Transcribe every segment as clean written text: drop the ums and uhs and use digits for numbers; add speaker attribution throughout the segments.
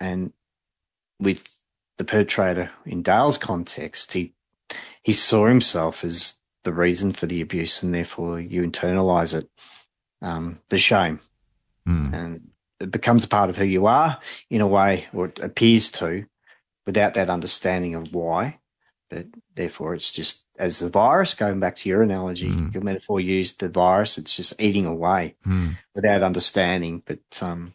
Speaker 1: And with the perpetrator in Dale's context, he saw himself as the reason for the abuse, and therefore you internalize it, the shame. And it becomes a part of who you are in a way, or it appears to, without that understanding of why. But therefore it's just, as the virus, going back to your analogy, your metaphor used, the virus, it's just eating away without understanding. But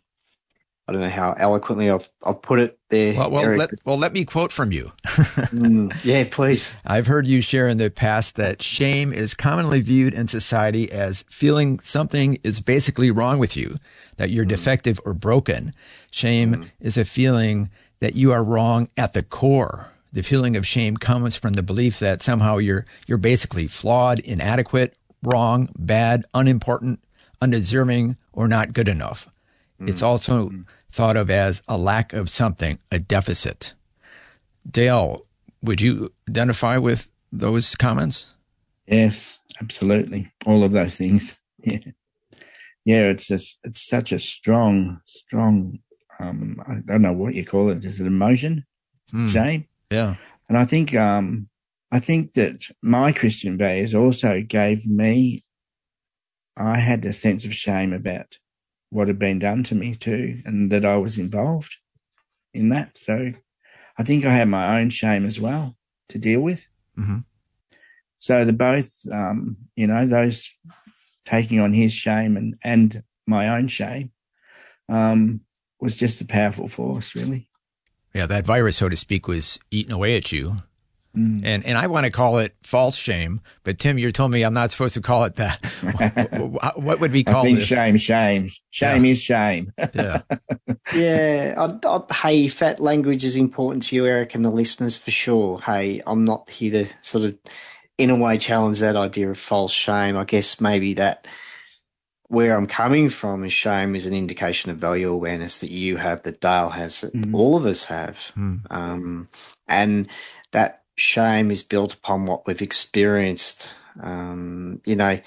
Speaker 1: I don't know how eloquently I've put it there.
Speaker 2: Let me quote from you.
Speaker 1: Yeah, please.
Speaker 2: I've heard you share in the past that shame is commonly viewed in society as feeling something is basically wrong with you, that you're defective or broken. Shame is a feeling that you are wrong at the core. The feeling of shame comes from the belief that somehow you're basically flawed, inadequate, wrong, bad, unimportant, undeserving, or not good enough. It's also thought of as a lack of something, a deficit. Dale, would you identify with those comments?
Speaker 3: Yes, absolutely. All of those things. Yeah. Yeah, it's such a strong, I don't know what you call it. Is it emotion? Shame?
Speaker 2: Yeah.
Speaker 3: And I think that my Christian values also gave me, I had a sense of shame about what had been done to me too, and that I was involved in that. So I think I had my own shame as well to deal with. So the both, those taking on his shame and my own shame was just a powerful force, really.
Speaker 2: Yeah, that virus, so to speak, was eating away at you. And I want to call it false shame, but Tim, you told me I'm not supposed to call it that. What would we call
Speaker 3: I think
Speaker 2: this?
Speaker 3: Shame is shame.
Speaker 2: Yeah.
Speaker 1: Yeah. Hey, if that language is important to you, Eric, and the listeners, for sure. Hey, I'm not here to sort of, in a way, challenge that idea of false shame. I guess maybe that where I'm coming from is shame is an indication of value awareness that you have, that Dale has, that all of us have. And that shame is built upon what we've experienced, in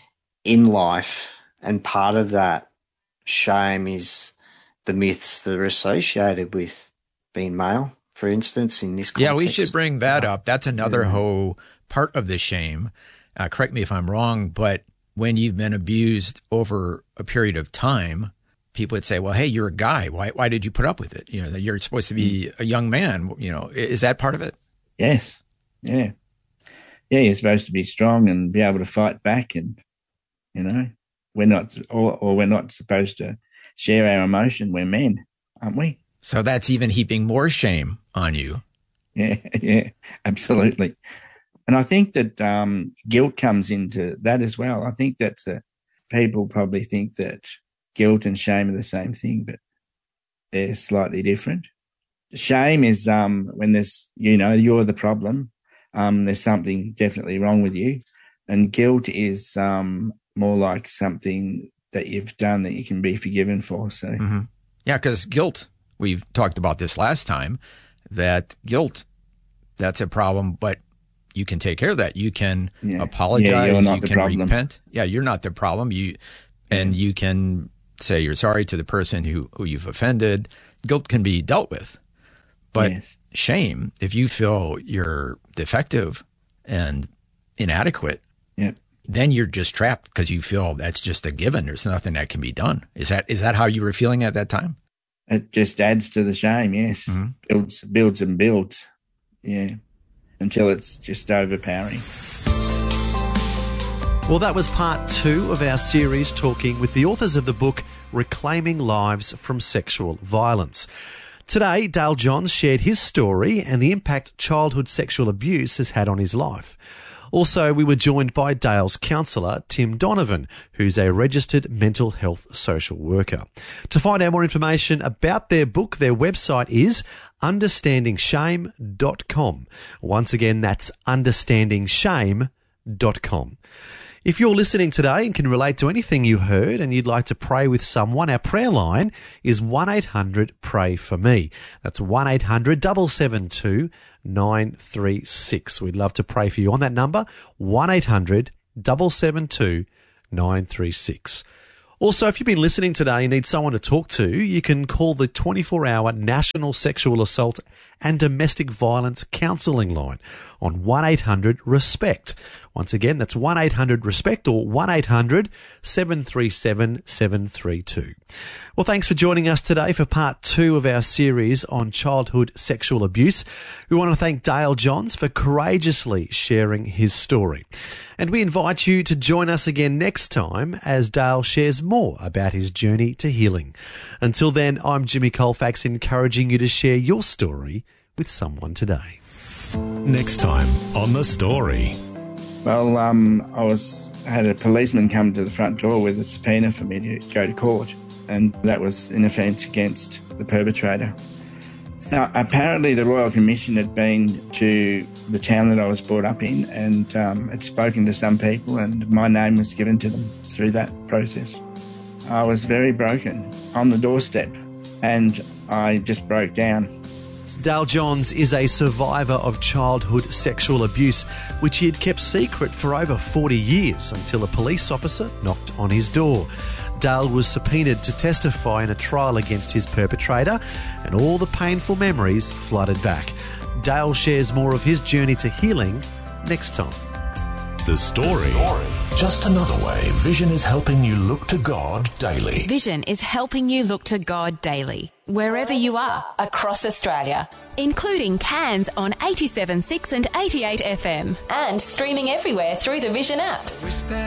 Speaker 1: life. And part of that shame is the myths that are associated with being male, for instance, in this context.
Speaker 2: Yeah, we should bring that up. That's another whole part of the shame. Correct me if I'm wrong, but when you've been abused over a period of time, people would say, well, hey, you're a guy. Why did you put up with it? You're supposed to be a young man. Is that part of it?
Speaker 3: Yes. Yeah. Yeah, you're supposed to be strong and be able to fight back, and, we're not supposed to share our emotion. We're men, aren't we?
Speaker 2: So that's even heaping more shame on you.
Speaker 3: Yeah, absolutely. And I think that guilt comes into that as well. I think that people probably think that guilt and shame are the same thing, but they're slightly different. Shame is when there's, you're the problem. There's something definitely wrong with you. And guilt is more like something that you've done that you can be forgiven for. So,
Speaker 2: Yeah, because guilt, we've talked about this last time, that guilt, that's a problem, but you can take care of that. You can apologize. You can repent. Yeah, you're not the problem. You can say you're sorry to the person who you've offended. Guilt can be dealt with. But shame, if you feel you're defective and inadequate, then you're just trapped because you feel that's just a given. There's nothing that can be done. Is that how you were feeling at that time?
Speaker 3: It just adds to the shame, yes. Builds and builds, until it's just overpowering.
Speaker 4: Well, that was part 2 of our series talking with the authors of the book Reclaiming Lives from Sexual Violence. Today, Dale Johns shared his story and the impact childhood sexual abuse has had on his life. Also, we were joined by Dale's counsellor, Tim Donovan, who's a registered mental health social worker. To find out more information about their book, their website is understandingshame.com. Once again, that's understandingshame.com. If you're listening today and can relate to anything you heard and you'd like to pray with someone, our prayer line is 1-800-PRAY-FOR-ME. That's 1-800-772-936. We'd love to pray for you on that number, 1-800-772-936. Also, if you've been listening today and need someone to talk to, you can call the 24-hour National Sexual Assault and Domestic Violence Counselling line on 1-800-RESPECT. Once again, that's 1-800-RESPECT or 1-800-737-732. Well, thanks for joining us today for part 2 of our series on childhood sexual abuse. We want to thank Dale Johns for courageously sharing his story. And we invite you to join us again next time as Dale shares more about his journey to healing. Until then, I'm Jimmy Colfax, encouraging you to share your story with someone today.
Speaker 5: Next time on The Story.
Speaker 3: Well, I had a policeman come to the front door with a subpoena for me to go to court, and that was an offence against the perpetrator. Now, apparently the Royal Commission had been to the town that I was brought up in and had spoken to some people, and my name was given to them through that process. I was very broken on the doorstep, and I just broke down.
Speaker 4: Dale Johns is a survivor of childhood sexual abuse, which he had kept secret for over 40 years until a police officer knocked on his door. Dale was subpoenaed to testify in a trial against his perpetrator, and all the painful memories flooded back. Dale shares more of his journey to healing next time.
Speaker 5: The Story. Just another way Vision is helping you look to God daily.
Speaker 6: Vision is helping you look to God daily, wherever you are across Australia, including Cairns on 87.6 and 88 FM, and streaming everywhere through the Vision app.